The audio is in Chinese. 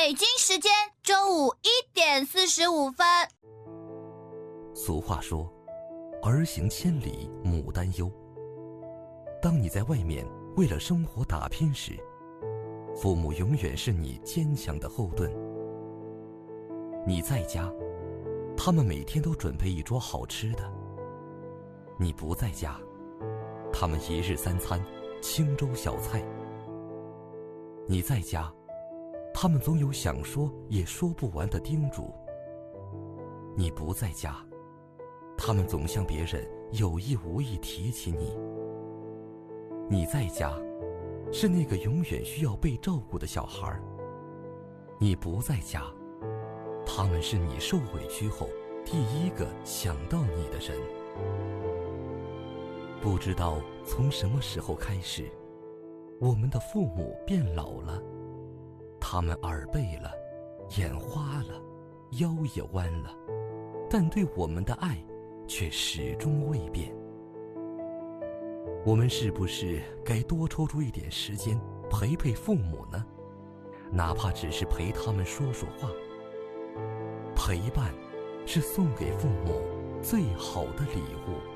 北京时间中午1点45分。 俗话说，儿行千里母担忧。当你在外面为了生活打拼时，父母永远是你坚强的后盾。你在家，他们每天都准备一桌好吃的；你不在家，他们一日三餐清粥小菜。你在家，他们总有想说也说不完的叮嘱；你不在家，他们总向别人有意无意提起你。你在家，是那个永远需要被照顾的小孩；你不在家，他们是你受委屈后第一个想到你的人。不知道从什么时候开始，我们的父母变老了，他们耳背了，眼花了，腰也弯了，但对我们的爱却始终未变。我们是不是该多抽出一点时间陪陪父母呢？哪怕只是陪他们说说话。陪伴是送给父母最好的礼物。